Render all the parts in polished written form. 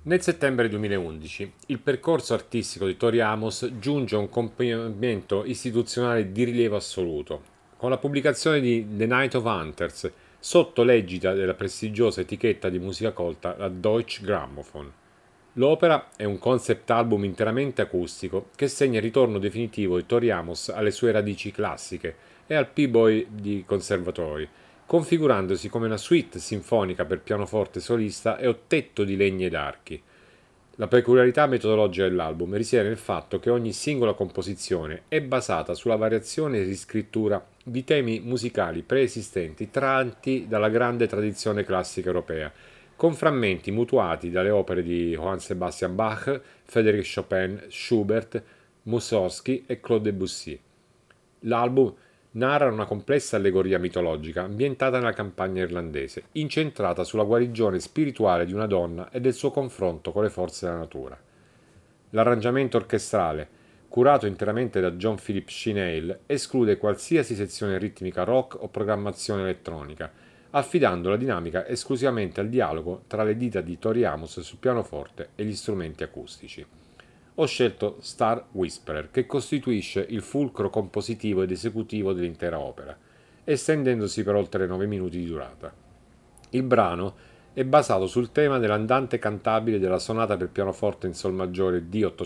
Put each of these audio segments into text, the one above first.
Nel settembre 2011 il percorso artistico di Tori Amos giunge a un compimento istituzionale di rilievo assoluto, con la pubblicazione di The Night of Hunters, sotto l'egida della prestigiosa etichetta di musica colta, la Deutsche Grammophon. L'opera è un concept album interamente acustico che segna il ritorno definitivo di Tori Amos alle sue radici classiche e al P-Boy di conservatori, configurandosi come una suite sinfonica per pianoforte solista e ottetto di legni ed archi. La peculiarità metodologica dell'album risiede nel fatto che ogni singola composizione è basata sulla variazione e riscrittura di temi musicali preesistenti tratti dalla grande tradizione classica europea, con frammenti mutuati dalle opere di Johann Sebastian Bach, Frédéric Chopin, Schubert, Mussorgsky e Claude Debussy. L'album narra una complessa allegoria mitologica ambientata nella campagna irlandese, incentrata sulla guarigione spirituale di una donna e del suo confronto con le forze della natura. L'arrangiamento orchestrale, curato interamente da John Philip Shinale, esclude qualsiasi sezione ritmica rock o programmazione elettronica, affidando la dinamica esclusivamente al dialogo tra le dita di Tori Amos sul pianoforte e gli strumenti acustici. Ho scelto Star Whisperer, che costituisce il fulcro compositivo ed esecutivo dell'intera opera, estendendosi per oltre 9 minuti di durata. Il brano è basato sul tema dell'andante cantabile della sonata per pianoforte in sol maggiore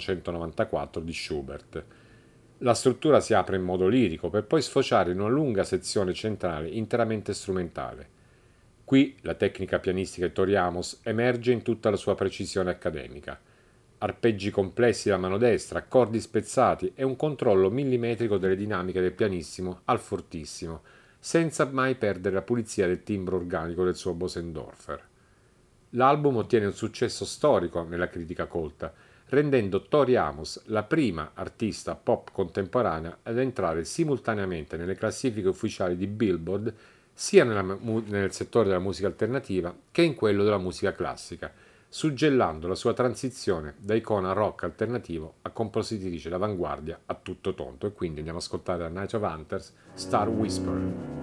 D894 di Schubert. La struttura si apre in modo lirico per poi sfociare in una lunga sezione centrale interamente strumentale. Qui la tecnica pianistica di Tori Amos emerge in tutta la sua precisione accademica. Arpeggi complessi da mano destra, accordi spezzati e un controllo millimetrico delle dinamiche del pianissimo al fortissimo, senza mai perdere la pulizia del timbro organico del suo Bosendorfer. L'album ottiene un successo storico nella critica colta, rendendo Tori Amos la prima artista pop contemporanea ad entrare simultaneamente nelle classifiche ufficiali di Billboard sia nel settore della musica alternativa che in quello della musica classica, suggellando la sua transizione da icona rock alternativo a compositrice d'avanguardia a tutto tonto. E quindi andiamo ad ascoltare a Night of Hunters, Star Whisperer.